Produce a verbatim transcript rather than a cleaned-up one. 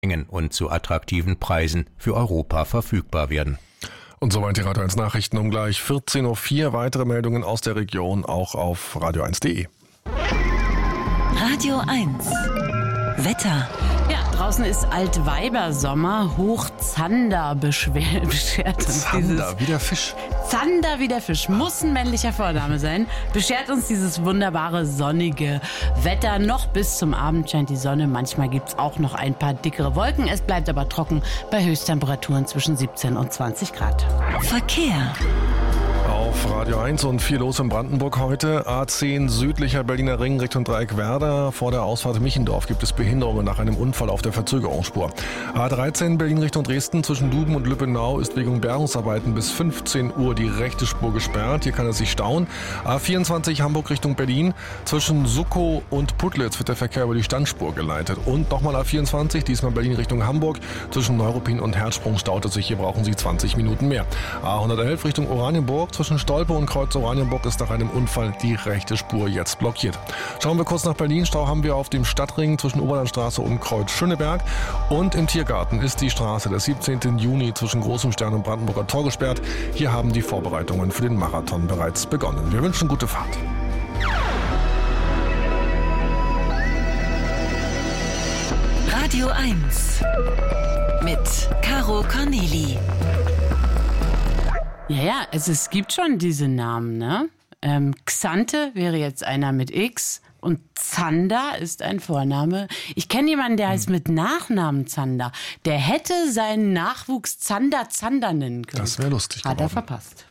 und zu attraktiven Preisen für Europa verfügbar werden. Und soweit die Radio eins Nachrichten um gleich vierzehn Uhr vier. Weitere Meldungen aus der Region auch auf radio eins punkt de. Radio eins Wetter. Ja, draußen ist Altweibersommer. Hochzander beschwer- beschert uns Zander, wie der Fisch. Zander wie der Fisch, muss ein männlicher Vorname sein, beschert uns dieses wunderbare sonnige Wetter. Noch bis zum Abend scheint die Sonne. Manchmal gibt es auch noch ein paar dickere Wolken. Es bleibt aber trocken bei Höchsttemperaturen zwischen siebzehn und zwanzig Grad. Verkehr. Auf Radio eins und viel los in Brandenburg heute. A zehn südlicher Berliner Ring Richtung Dreieck Werder. Vor der Ausfahrt Michendorf gibt es Behinderungen nach einem Unfall auf der Verzögerungsspur. A dreizehn Berlin Richtung Dresden zwischen Duben und Lübbenau ist wegen Bergungsarbeiten bis fünfzehn Uhr die rechte Spur gesperrt. Hier kann es sich stauen. A vierundzwanzig Hamburg Richtung Berlin. Zwischen Suckow und Putlitz wird der Verkehr über die Standspur geleitet. Und nochmal A vierundzwanzig, diesmal Berlin Richtung Hamburg. Zwischen Neuruppin und Herzsprung staut es sich. Hier brauchen Sie zwanzig Minuten mehr. A hundertelf Richtung Oranienburg. Zwischen Stolpe und Kreuz Oranienburg ist nach einem Unfall die rechte Spur jetzt blockiert. Schauen wir kurz nach Berlin. Stau haben wir auf dem Stadtring zwischen Oberlandstraße und Kreuz Schöneberg. Und im Tiergarten ist die Straße des siebzehnten Juni zwischen Großem Stern und Brandenburger Tor gesperrt. Hier haben die Vorbereitungen für den Marathon bereits begonnen. Wir wünschen gute Fahrt. Radio eins mit Caro Corneli. Ja, ja, es, es gibt schon diese Namen, ne? Ähm, Xante wäre jetzt einer mit X und Zander ist ein Vorname. Ich kenne jemanden, der heißt mit Nachnamen Zander. Der hätte seinen Nachwuchs Zander Zander nennen können. Das wäre lustig Hat geworden. er verpasst.